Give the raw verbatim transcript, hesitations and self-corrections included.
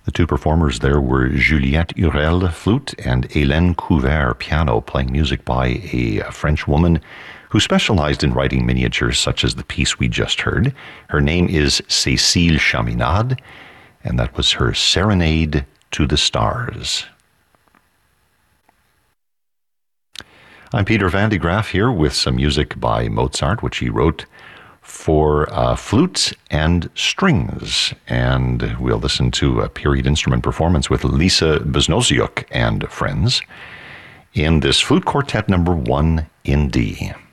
The two performers there were Juliette Hurel, flute, and Hélène Couvert, piano, playing music by a French woman who specialized in writing miniatures such as the piece we just heard. Her name is Cécile Chaminade, and that was her Serenade to the Stars. I'm Peter Van de Graaf here with some music by Mozart, which he wrote for uh, flutes and strings. And we'll listen to a period instrument performance with Lisa Beznoziuk and friends in this flute quartet number one in D.